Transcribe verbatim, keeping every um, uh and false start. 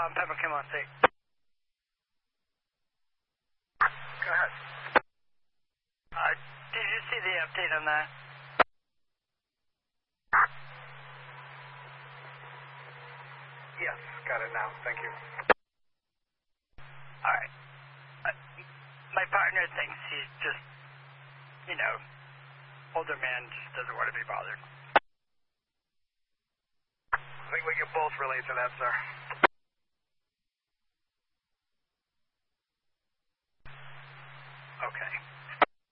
um, Pepper Kim on state. Go ahead. Uh, did you see the update on that? Yes, got it now. Thank you. All right. Uh, my partner thinks he's just, you know, older man, just doesn't want to be bothered. I think we can both relate to that, sir.